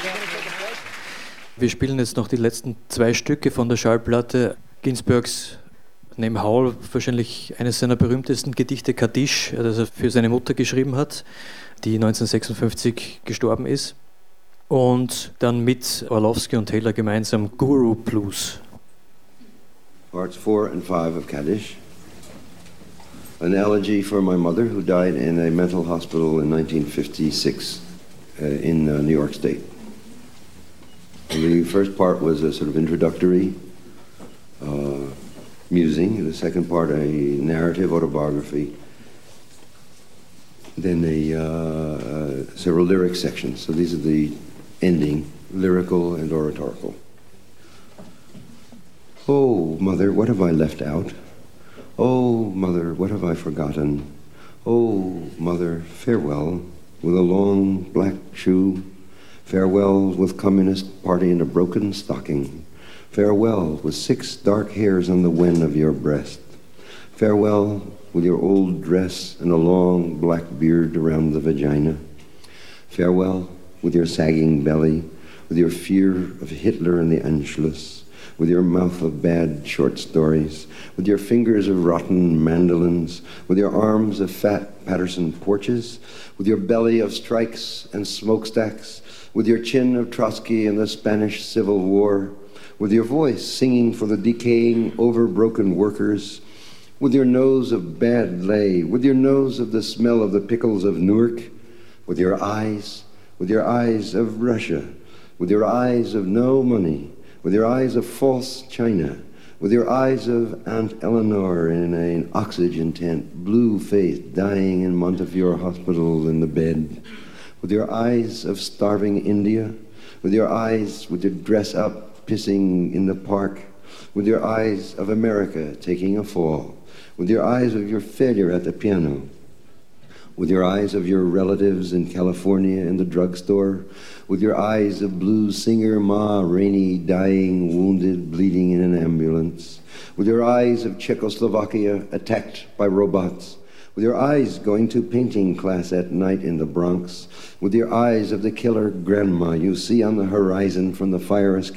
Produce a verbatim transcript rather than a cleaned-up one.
Wir spielen jetzt noch die letzten zwei Stücke von der Schallplatte. Ginsbergs, neben Howl, wahrscheinlich eines seiner berühmtesten Gedichte, Kaddisch, das er für seine Mutter geschrieben hat, die neunzehnhundertsechsundfünfzig gestorben ist. Und dann mit Orlowski und Taylor gemeinsam Guru Blues. Parts four and five of Kaddish. An elegy for my mother, who died in a mental hospital in nineteen fifty-six uh, in uh, New York State. And the first part was a sort of introductory uh, musing. The second part, a narrative autobiography. Then a, uh, uh, several lyric sections. So these are the ending, lyrical and oratorical. Oh, mother, what have I left out? Oh, mother, what have I forgotten? Oh, mother, farewell, with a long black shoe. Farewell with Communist Party and a broken stocking. Farewell with six dark hairs on the wen of your breast. Farewell with your old dress and a long black beard around the vagina. Farewell with your sagging belly, with your fear of Hitler and the Anschluss, with your mouth of bad short stories, with your fingers of rotten mandolins, with your arms of fat Patterson porches, with your belly of strikes and smokestacks, with your chin of Trotsky and the Spanish Civil War, with your voice singing for the decaying, overbroken workers, with your nose of bad lay, with your nose of the smell of the pickles of Newark, with your eyes, with your eyes of Russia, with your eyes of no money, with your eyes of false China, with your eyes of Aunt Eleanor in an oxygen tent, blue-faced, dying in Montefiore Hospital in the bed, with your eyes of starving India, with your eyes with your dress up, pissing in the park, with your eyes of America taking a fall, with your eyes of your failure at the piano, with your eyes of your relatives in California in the drugstore, with your eyes of blues singer Ma Rainey dying, wounded, bleeding in an ambulance, with your eyes of Czechoslovakia attacked by robots, with your eyes going to painting class at night in the Bronx, with your eyes of the killer grandma you see on the horizon from the fire escape